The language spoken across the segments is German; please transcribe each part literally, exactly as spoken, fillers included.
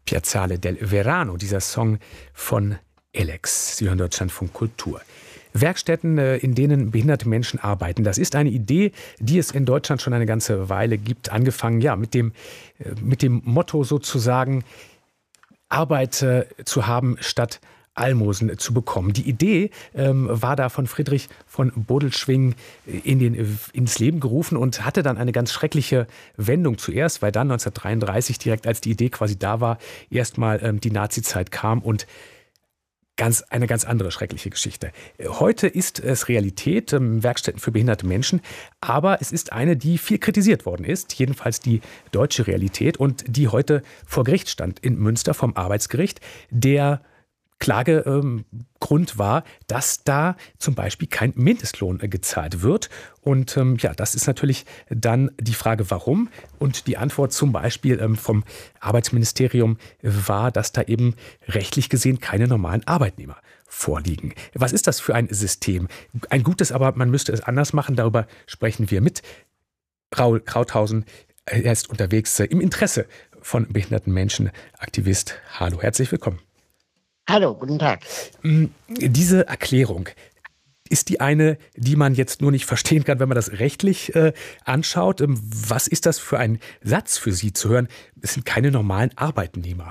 Piazzale del Verano, dieser Song von Elex. Sie hören Deutschlandfunk Kultur. Werkstätten, in denen behinderte Menschen arbeiten. Das ist eine Idee, die es in Deutschland schon eine ganze Weile gibt. Angefangen ja mit dem, mit dem Motto sozusagen, Arbeit äh, zu haben statt Almosen zu bekommen. Die Idee ähm, war da von Friedrich von Bodelschwingh in den, ins Leben gerufen und hatte dann eine ganz schreckliche Wendung zuerst, weil dann neunzehnhundertdreiunddreißig, direkt als die Idee quasi da war, erstmal ähm, die Nazizeit kam und Ganz, eine ganz andere schreckliche Geschichte. Heute ist es Realität, ähm, Werkstätten für behinderte Menschen, aber es ist eine, die viel kritisiert worden ist, jedenfalls die deutsche Realität und die heute vor Gericht stand in Münster vom Arbeitsgericht. Der Klagegrund ähm, war, dass da zum Beispiel kein Mindestlohn äh, gezahlt wird. Und ähm, ja, das ist natürlich dann die Frage, warum. Und die Antwort zum Beispiel ähm, vom Arbeitsministerium war, dass da eben rechtlich gesehen keine normalen Arbeitnehmer vorliegen. Was ist das für ein System? Ein gutes, aber man müsste es anders machen. Darüber sprechen wir mit Raul Krauthausen. Er ist unterwegs äh, im Interesse von behinderten Menschen, Aktivist. Hallo, herzlich willkommen. Hallo, guten Tag. Diese Erklärung, ist die eine, die man jetzt nur nicht verstehen kann, wenn man das rechtlich äh, anschaut? Was ist das für ein Satz für Sie zu hören? Es sind keine normalen Arbeitnehmer.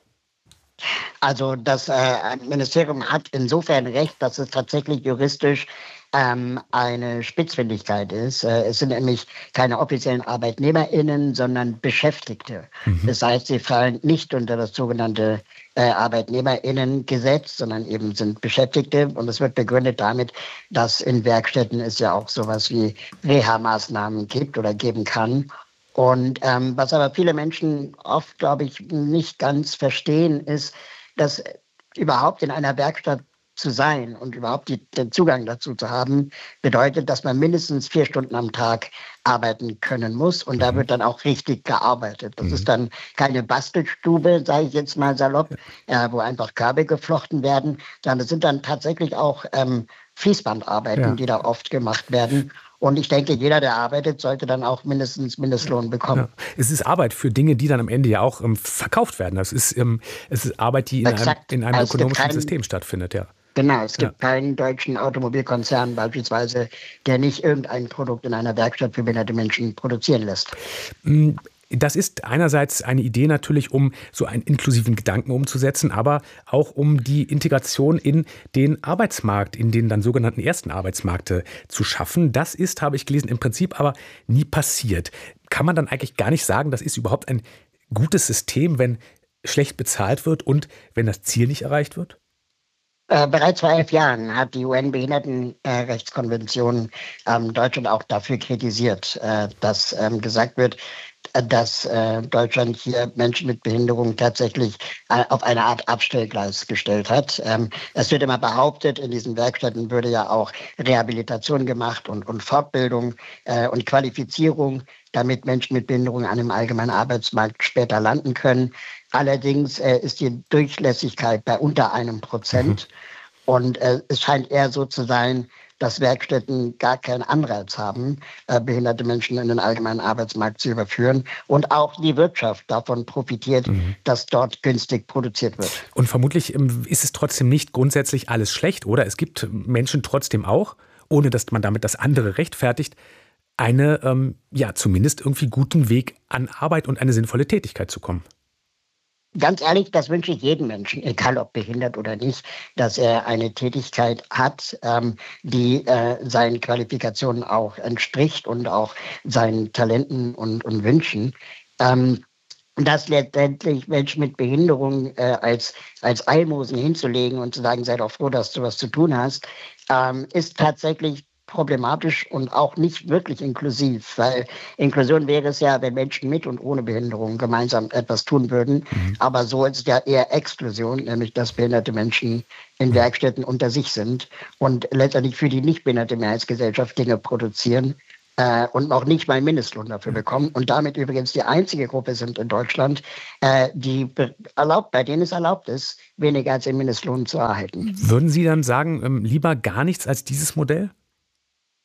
Also das äh, Ministerium hat insofern recht, dass es tatsächlich juristisch ähm, eine Spitzfindigkeit ist. Äh, es sind nämlich keine offiziellen ArbeitnehmerInnen, sondern Beschäftigte. Mhm. Das heißt, sie fallen nicht unter das sogenannte äh, ArbeitnehmerInnen-Gesetz, sondern eben sind Beschäftigte. Und es wird begründet damit, dass in Werkstätten es ja auch sowas wie Reha-Maßnahmen gibt oder geben kann. Und ähm, was aber viele Menschen oft, glaube ich, nicht ganz verstehen, ist, dass überhaupt in einer Werkstatt zu sein und überhaupt die, den Zugang dazu zu haben, bedeutet, dass man mindestens vier Stunden am Tag arbeiten können muss. Und da wird dann auch richtig gearbeitet. Das mhm. ist dann keine Bastelstube, sage ich jetzt mal salopp, äh, wo einfach Kabel geflochten werden, sondern es sind dann tatsächlich auch ähm, Fließbandarbeiten, ja. die da oft gemacht werden. Und ich denke, jeder, der arbeitet, sollte dann auch mindestens Mindestlohn bekommen. Ja. Es ist Arbeit für Dinge, die dann am Ende ja auch ähm, verkauft werden. Das ist, ähm, es ist Arbeit, die in Exakt. einem, in einem also ökonomischen kein, System stattfindet. Ja. Genau, es gibt ja. keinen deutschen Automobilkonzern beispielsweise, der nicht irgendein Produkt in einer Werkstatt für behinderte Menschen produzieren lässt. Das ist einerseits eine Idee natürlich, um so einen inklusiven Gedanken umzusetzen, aber auch um die Integration in den Arbeitsmarkt, in den dann sogenannten ersten Arbeitsmarkt zu schaffen. Das ist, habe ich gelesen, im Prinzip aber nie passiert. Kann man dann eigentlich gar nicht sagen, das ist überhaupt ein gutes System, wenn schlecht bezahlt wird und wenn das Ziel nicht erreicht wird? Äh, bereits vor elf Jahren hat die U N-Behindertenrechtskonvention ähm, Deutschland auch dafür kritisiert, äh, dass ähm, gesagt wird, dass äh, Deutschland hier Menschen mit Behinderung tatsächlich äh, auf eine Art Abstellgleis gestellt hat. Ähm, es wird immer behauptet, in diesen Werkstätten würde ja auch Rehabilitation gemacht und, und Fortbildung äh, und Qualifizierung, damit Menschen mit Behinderung an dem allgemeinen Arbeitsmarkt später landen können. Allerdings äh, ist die Durchlässigkeit bei unter einem Prozent. Mhm. Und äh, es scheint eher so zu sein, dass Werkstätten gar keinen Anreiz haben, äh, behinderte Menschen in den allgemeinen Arbeitsmarkt zu überführen. Und auch die Wirtschaft davon profitiert, mhm. dass dort günstig produziert wird. Und vermutlich ähm, ist es trotzdem nicht grundsätzlich alles schlecht, oder? Es gibt Menschen trotzdem auch, ohne dass man damit das andere rechtfertigt, eine, ähm, ja, zumindest irgendwie guten Weg an Arbeit und eine sinnvolle Tätigkeit zu kommen. Ganz ehrlich, das wünsche ich jedem Menschen, egal ob behindert oder nicht, dass er eine Tätigkeit hat, ähm, die äh, seinen Qualifikationen auch entspricht und auch seinen Talenten und, und Wünschen. Ähm, dass letztendlich Menschen mit Behinderung äh, als, als Almosen hinzulegen und zu sagen, sei doch froh, dass du was zu tun hast, ähm, ist tatsächlich problematisch und auch nicht wirklich inklusiv, weil Inklusion wäre es ja, wenn Menschen mit und ohne Behinderung gemeinsam etwas tun würden, mhm. aber so ist es ja eher Exklusion, nämlich dass behinderte Menschen in Werkstätten unter sich sind und letztendlich für die nicht behinderte Mehrheitsgesellschaft Dinge produzieren äh, und noch nicht mal einen Mindestlohn dafür bekommen und damit übrigens die einzige Gruppe sind in Deutschland, äh, die erlaubt, bei denen es erlaubt ist, weniger als den Mindestlohn zu erhalten. Würden Sie dann sagen, ähm, lieber gar nichts als dieses Modell?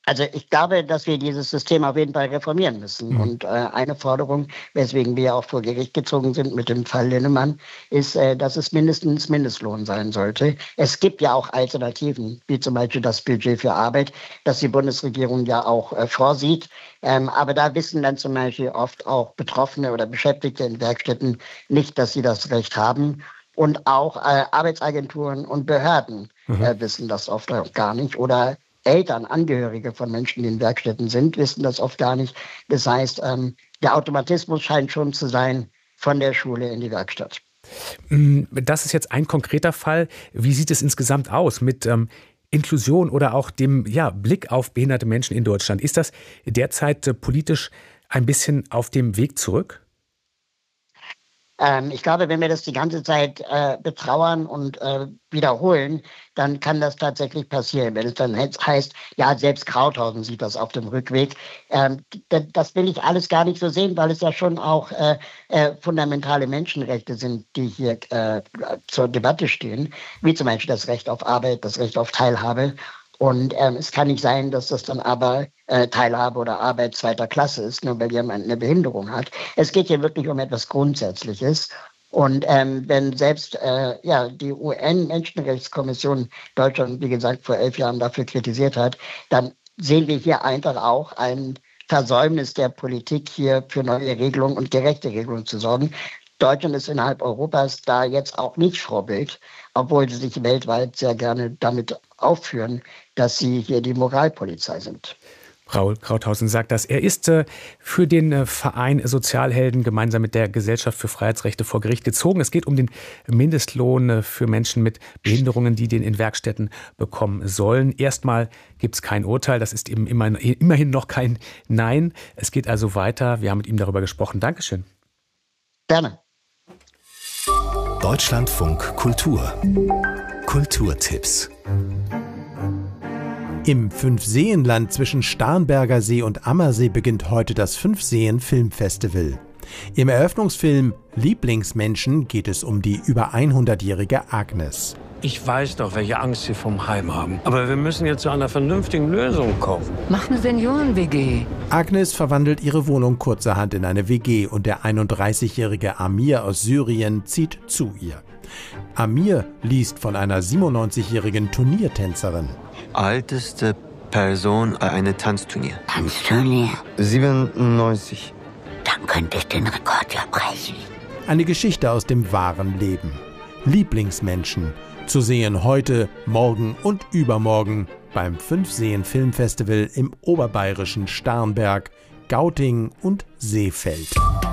Also ich glaube, dass wir dieses System auf jeden Fall reformieren müssen. Mhm. Und äh, eine Forderung, weswegen wir auch vor Gericht gezogen sind mit dem Fall Linnemann, ist, äh, dass es mindestens Mindestlohn sein sollte. Es gibt ja auch Alternativen, wie zum Beispiel das Budget für Arbeit, das die Bundesregierung ja auch äh, vorsieht. Ähm, aber da wissen dann zum Beispiel oft auch Betroffene oder Beschäftigte in Werkstätten nicht, dass sie das Recht haben. Und auch äh, Arbeitsagenturen und Behörden mhm. äh, wissen das oft auch gar nicht. Oder Eltern, Angehörige von Menschen, die in Werkstätten sind, wissen das oft gar nicht. Das heißt, ähm, der Automatismus scheint schon zu sein, von der Schule in die Werkstatt. Das ist jetzt ein konkreter Fall. Wie sieht es insgesamt aus mit ähm, Inklusion oder auch dem ja, Blick auf behinderte Menschen in Deutschland? Ist das derzeit äh, politisch ein bisschen auf dem Weg zurück? Ähm, ich glaube, wenn wir das die ganze Zeit äh, betrauern und äh, wiederholen, dann kann das tatsächlich passieren. Wenn es dann heißt, ja, selbst Krauthausen sieht das auf dem Rückweg. Ähm, das will ich alles gar nicht so sehen, weil es ja schon auch äh, äh, fundamentale Menschenrechte sind, die hier äh, zur Debatte stehen, wie zum Beispiel das Recht auf Arbeit, das Recht auf Teilhabe. Und ähm, es kann nicht sein, dass das dann aber äh, Teilhabe oder Arbeit zweiter Klasse ist, nur weil jemand eine Behinderung hat. Es geht hier wirklich um etwas Grundsätzliches. Und ähm, wenn selbst äh, ja, die U N-Menschenrechtskommission Deutschland, wie gesagt, vor elf Jahren dafür kritisiert hat, dann sehen wir hier einfach auch ein Versäumnis der Politik, hier für neue Regelungen und gerechte Regelungen zu sorgen. Deutschland ist innerhalb Europas da jetzt auch nicht Vorbild, obwohl sie sich weltweit sehr gerne damit aufführen, dass sie hier die Moralpolizei sind. Raul Krauthausen sagt das. Er ist äh, für den äh, Verein Sozialhelden gemeinsam mit der Gesellschaft für Freiheitsrechte vor Gericht gezogen. Es geht um den Mindestlohn äh, für Menschen mit Behinderungen, die den in Werkstätten bekommen sollen. Erstmal gibt es kein Urteil. Das ist eben immer, immerhin noch kein Nein. Es geht also weiter. Wir haben mit ihm darüber gesprochen. Dankeschön. Gerne. Deutschlandfunk Kultur. Kulturtipps. Im Fünfseenland zwischen Starnberger See und Ammersee beginnt heute das Fünfseen Filmfestival. Im Eröffnungsfilm Lieblingsmenschen geht es um die über hundertjährige Agnes. Ich weiß doch, welche Angst Sie vom Heim haben. Aber wir müssen jetzt zu einer vernünftigen Lösung kommen. Mach eine Senioren-W G. Agnes verwandelt ihre Wohnung kurzerhand in eine W G und der einunddreißigjährige Amir aus Syrien zieht zu ihr. Amir liest von einer siebenundneunzigjährigen Turniertänzerin. Älteste Person eine Tanzturnier. Tanzturnier? siebenundneunzig. Dann könnte ich den Rekord ja brechen. Eine Geschichte aus dem wahren Leben. Lieblingsmenschen. Zu sehen heute, morgen und übermorgen beim Fünfseen Filmfestival im oberbayerischen Starnberg, Gauting und Seefeld.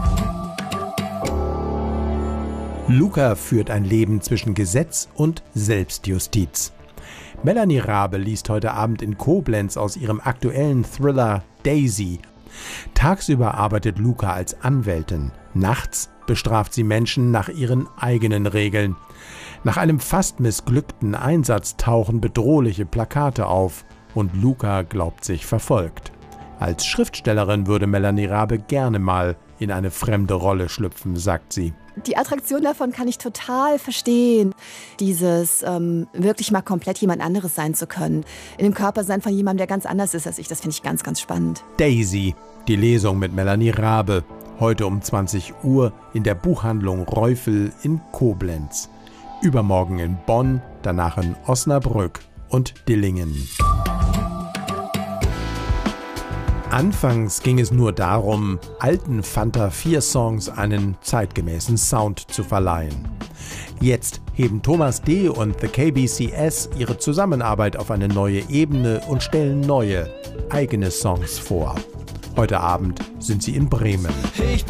Luca führt ein Leben zwischen Gesetz und Selbstjustiz. Melanie Rabe liest heute Abend in Koblenz aus ihrem aktuellen Thriller Daisy. Tagsüber arbeitet Luca als Anwältin. Nachts bestraft sie Menschen nach ihren eigenen Regeln. Nach einem fast missglückten Einsatz tauchen bedrohliche Plakate auf und Luca glaubt sich verfolgt. Als Schriftstellerin würde Melanie Rabe gerne mal in eine fremde Rolle schlüpfen, sagt sie. Die Attraktion davon kann ich total verstehen. Dieses ähm, wirklich mal komplett jemand anderes sein zu können. In dem Körper sein von jemandem, der ganz anders ist als ich. Das finde ich ganz, ganz spannend. Daisy, die Lesung mit Melanie Rabe. Heute um zwanzig Uhr in der Buchhandlung Reufel in Koblenz. Übermorgen in Bonn, danach in Osnabrück und Dillingen. Anfangs ging es nur darum, alten Fanta vier Songs einen zeitgemäßen Sound zu verleihen. Jetzt heben Thomas D. und The K B C S ihre Zusammenarbeit auf eine neue Ebene und stellen neue, eigene Songs vor. Heute Abend sind sie in Bremen.